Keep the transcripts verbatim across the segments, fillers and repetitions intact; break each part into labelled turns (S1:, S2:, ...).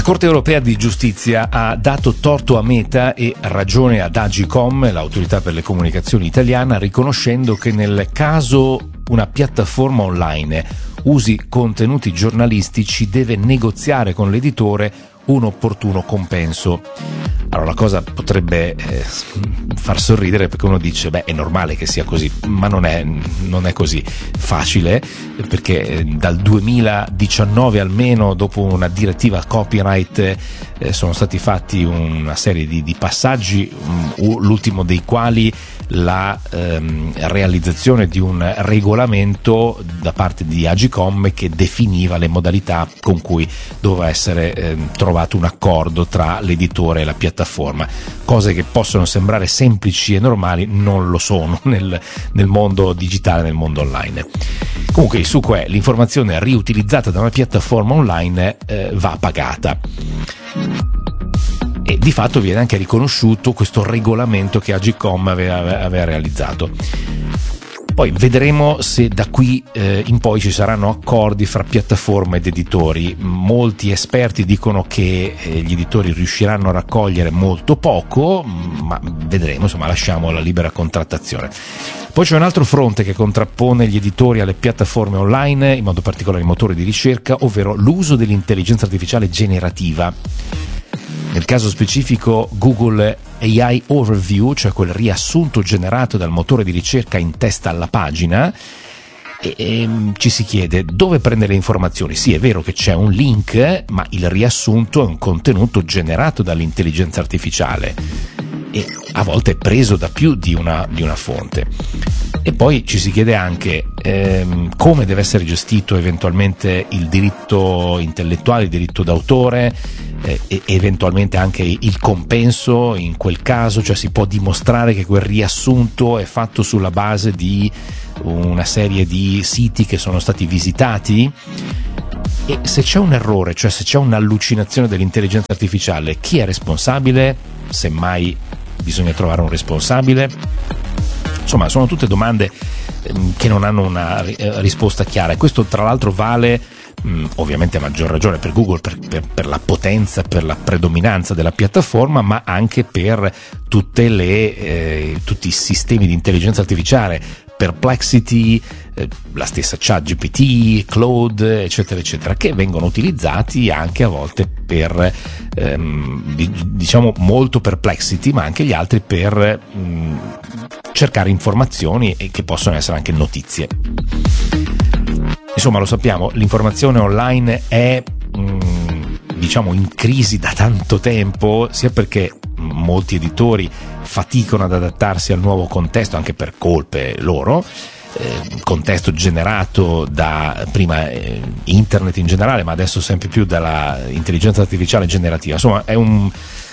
S1: La Corte Europea di Giustizia ha dato torto a Meta e ragione ad Agcom, l'autorità per le comunicazioni italiana, riconoscendo che nel caso una piattaforma online usi contenuti giornalistici deve negoziare con l'editore un opportuno compenso. Allora la cosa potrebbe eh, far sorridere, perché uno dice beh, è normale che sia così, ma non è, non è così facile, perché dal duemiladiciannove almeno, dopo una direttiva copyright, eh, sono stati fatti una serie di, di passaggi, um, l'ultimo dei quali la ehm, realizzazione di un regolamento da parte di Agcom che definiva le modalità con cui doveva essere ehm, trovato un accordo tra l'editore e la piattaforma. Cose che possono sembrare semplici e normali non lo sono nel, nel mondo digitale, nel mondo online. Comunque il succo è: l'informazione riutilizzata da una piattaforma online eh, va pagata. E di fatto viene anche riconosciuto questo regolamento che Agcom aveva, aveva realizzato. Poi vedremo se da qui eh, in poi ci saranno accordi fra piattaforme ed editori. Molti esperti dicono che eh, gli editori riusciranno a raccogliere molto poco, ma vedremo, insomma, lasciamo la libera contrattazione. Poi c'è un altro fronte che contrappone gli editori alle piattaforme online, in modo particolare i motori di ricerca, ovvero l'uso dell'intelligenza artificiale generativa. Nel caso specifico Google A I Overview, cioè quel riassunto generato dal motore di ricerca in testa alla pagina, e, e ci si chiede dove prendere le informazioni. Sì, è vero che c'è un link, ma il riassunto è un contenuto generato dall'intelligenza artificiale e a volte è preso da più di una, di una fonte. E poi ci si chiede anche ehm, come deve essere gestito eventualmente il diritto intellettuale, il diritto d'autore, eh, e eventualmente anche il compenso in quel caso, cioè si può dimostrare che quel riassunto è fatto sulla base di una serie di siti che sono stati visitati? E se c'è un errore, cioè se c'è un'allucinazione dell'intelligenza artificiale, chi è responsabile? Semmai bisogna trovare un responsabile. Insomma, sono tutte domande ehm, che non hanno una eh, risposta chiara, e questo tra l'altro vale mh, ovviamente a maggior ragione per Google, per, per, per la potenza, per la predominanza della piattaforma, ma anche per tutte le, eh, tutti i sistemi di intelligenza artificiale, Perplexity, eh, la stessa ChatGPT, Claude, eccetera eccetera, che vengono utilizzati anche a volte per ehm, diciamo molto Perplexity, ma anche gli altri per mh, cercare informazioni, e che possono essere anche notizie. Insomma, lo sappiamo, l'informazione online è mh, diciamo in crisi da tanto tempo, sia perché molti editori faticano ad adattarsi al nuovo contesto, anche per colpe loro, eh, contesto generato da prima eh, internet in generale, ma adesso sempre più dalla intelligenza artificiale generativa. Insomma, è un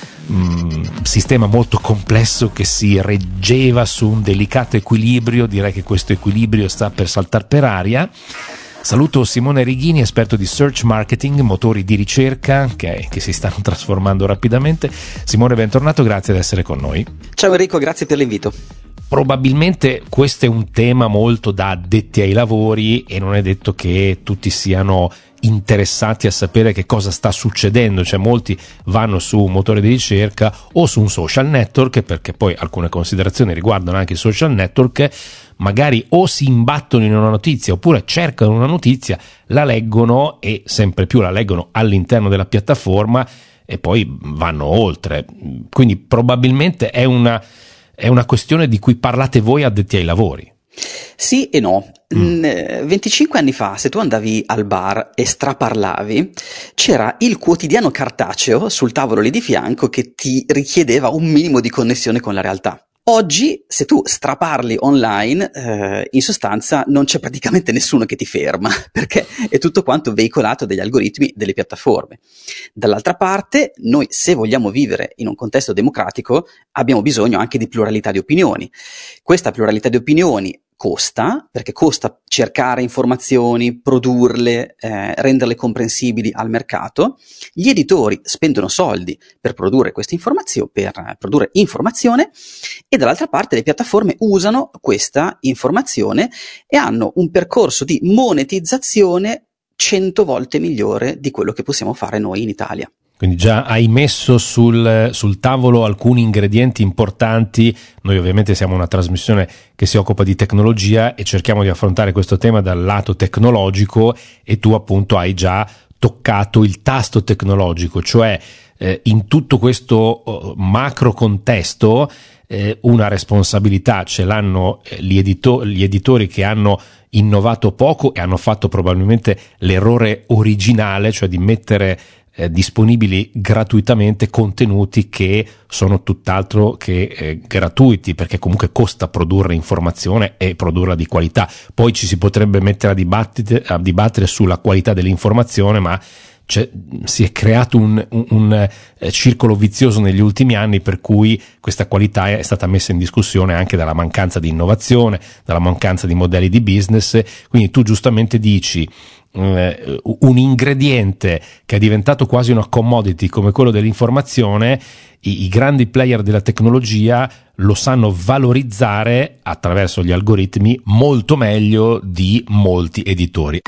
S1: mm, sistema molto complesso che si reggeva su un delicato equilibrio. Direi che questo equilibrio sta per saltar per aria. Saluto Simone Righini, esperto di search marketing, motori di ricerca che, che si stanno trasformando rapidamente. Simone, bentornato, grazie di essere con noi.
S2: Ciao Enrico, grazie per l'invito.
S1: Probabilmente questo è un tema molto da addetti ai lavori, e non è detto che tutti siano interessati a sapere che cosa sta succedendo, cioè molti vanno su un motore di ricerca o su un social network, perché poi alcune considerazioni riguardano anche i social network, magari o si imbattono in una notizia oppure cercano una notizia, la leggono e sempre più la leggono all'interno della piattaforma e poi vanno oltre. Quindi probabilmente è una, è una questione di cui parlate voi addetti ai lavori.
S2: Sì e no. Mm. venticinque anni fa, se tu andavi al bar e straparlavi, c'era il quotidiano cartaceo sul tavolo lì di fianco che ti richiedeva un minimo di connessione con la realtà. Oggi, se tu straparli online, eh, in sostanza non c'è praticamente nessuno che ti ferma, perché è tutto quanto veicolato dagli algoritmi delle piattaforme. Dall'altra parte, noi, se vogliamo vivere in un contesto democratico, abbiamo bisogno anche di pluralità di opinioni. Questa pluralità di opinioni costa, perché costa cercare informazioni, produrle, eh, renderle comprensibili al mercato. Gli editori spendono soldi per produrre queste informazioni, per produrre informazione, e dall'altra parte le piattaforme usano questa informazione e hanno un percorso di monetizzazione cento volte migliore di quello che possiamo fare noi in Italia.
S1: Quindi già hai messo sul, sul tavolo alcuni ingredienti importanti. Noi ovviamente siamo una trasmissione che si occupa di tecnologia e cerchiamo di affrontare questo tema dal lato tecnologico, e tu appunto hai già toccato il tasto tecnologico, cioè eh, in tutto questo uh, macro contesto eh, una responsabilità ce l'hanno eh, gli, edito- gli editori che hanno innovato poco e hanno fatto probabilmente l'errore originale, cioè di mettere eh, disponibili gratuitamente contenuti che sono tutt'altro che eh, gratuiti, perché comunque costa produrre informazione e produrla di qualità. Poi ci si potrebbe mettere a dibattere, a dibattere sulla qualità dell'informazione, ma C'è, si è creato un, un, un eh, circolo vizioso negli ultimi anni, per cui questa qualità è stata messa in discussione anche dalla mancanza di innovazione, dalla mancanza di modelli di business. Quindi tu giustamente dici eh, un ingrediente che è diventato quasi una commodity come quello dell'informazione, i, i grandi player della tecnologia lo sanno valorizzare attraverso gli algoritmi molto meglio di molti editori.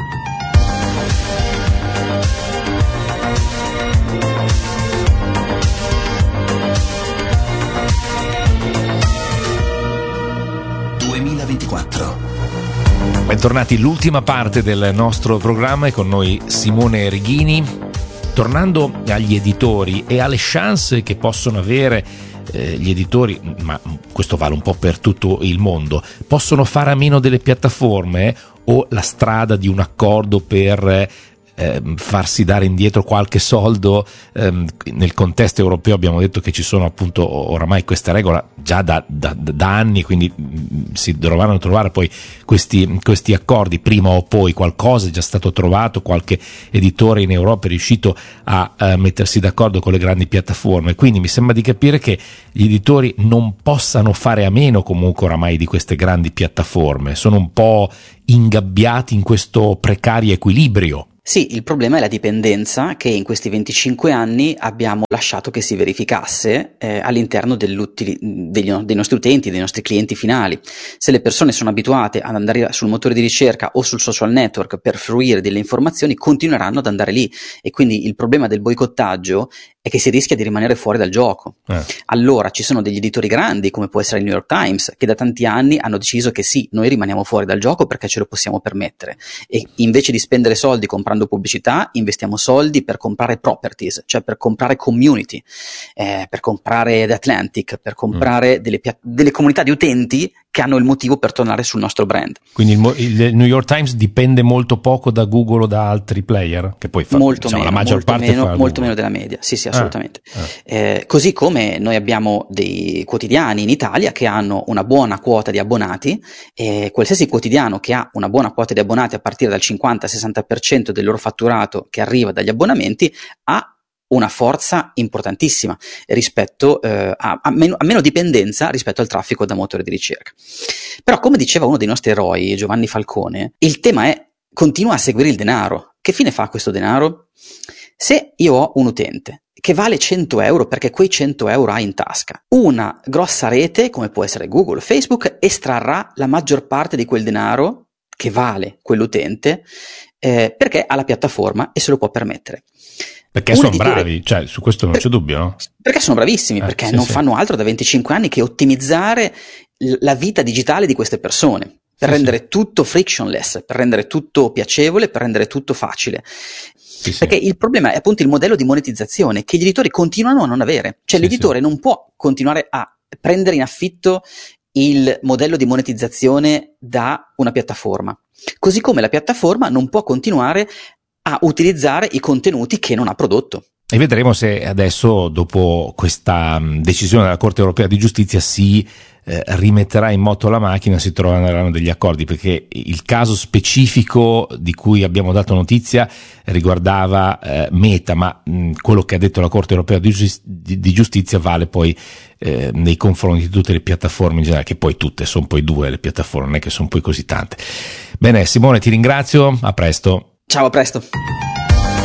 S1: Bentornati, l'ultima parte del nostro programma è con noi Simone Righini. Tornando agli editori e alle chance che possono avere eh, gli editori, ma questo vale un po' per tutto il mondo, possono fare a meno delle piattaforme, o la strada di un accordo per eh, farsi dare indietro qualche soldo? Eh, nel contesto europeo abbiamo detto che ci sono appunto oramai questa regola già da, da, da anni, quindi mh, si dovranno trovare poi questi, questi accordi prima o poi. Qualcosa è già stato trovato, qualche editore in Europa è riuscito a, a mettersi d'accordo con le grandi piattaforme, quindi mi sembra di capire che gli editori non possano fare a meno comunque oramai di queste grandi piattaforme, sono un po' ingabbiati in questo precario equilibrio.
S2: Sì, il problema è la dipendenza che in questi venticinque anni abbiamo lasciato che si verificasse eh, all'interno degli, dei nostri utenti, dei nostri clienti finali. Se le persone sono abituate ad andare sul motore di ricerca o sul social network per fruire delle informazioni, continueranno ad andare lì, e quindi il problema del boicottaggio è che si rischia di rimanere fuori dal gioco. Eh. Allora ci sono degli editori grandi, come può essere il New York Times, che da tanti anni hanno deciso che sì, noi rimaniamo fuori dal gioco perché ce lo possiamo permettere, e invece di spendere soldi comprando pubblicità, investiamo soldi per comprare properties, cioè per comprare community, eh, per comprare The Atlantic, per comprare mm. delle, pia- delle comunità di utenti che hanno il motivo per tornare sul nostro brand.
S1: Quindi il, il New York Times dipende molto poco da Google o da altri player, che poi fa,
S2: molto
S1: diciamo,
S2: meno,
S1: la maggior
S2: molto
S1: parte
S2: meno,
S1: fa
S2: molto meno della media. Sì, sì, assolutamente. Ah, ah. Eh, così come noi abbiamo dei quotidiani in Italia che hanno una buona quota di abbonati, e qualsiasi quotidiano che ha una buona quota di abbonati a partire dal cinquanta sessanta per cento del loro fatturato che arriva dagli abbonamenti ha una forza importantissima rispetto eh, a, a, meno, a meno dipendenza rispetto al traffico da motore di ricerca. Però, come diceva uno dei nostri eroi, Giovanni Falcone, il tema è: continua a seguire il denaro. Che fine fa questo denaro? Se io ho un utente che vale cento euro, perché quei cento euro ha in tasca, una grossa rete come può essere Google, Facebook, estrarrà la maggior parte di quel denaro che vale quell'utente eh, perché ha la piattaforma e se lo può permettere.
S1: Perché sono bravi, cioè su questo non per, c'è dubbio, no?
S2: Perché sono bravissimi, eh, perché sì, non sì. fanno altro da venticinque anni che ottimizzare la vita digitale di queste persone, per sì, rendere sì. tutto frictionless, per rendere tutto piacevole, per rendere tutto facile. Sì, perché sì. il problema è appunto il modello di monetizzazione che gli editori continuano a non avere. Cioè sì, l'editore sì. non può continuare a prendere in affitto il modello di monetizzazione da una piattaforma, così come la piattaforma non può continuare a utilizzare i contenuti che non ha prodotto.
S1: E vedremo se adesso, dopo questa decisione della Corte Europea di Giustizia, si eh, rimetterà in moto la macchina, si troveranno degli accordi, perché il caso specifico di cui abbiamo dato notizia riguardava eh, Meta, ma mh, quello che ha detto la Corte Europea di, Giust- di, di Giustizia vale poi eh, nei confronti di tutte le piattaforme in generale, che poi tutte sono poi due le piattaforme, non è che sono poi così tante. Bene, Simone, ti ringrazio, a presto.
S2: Ciao, a presto.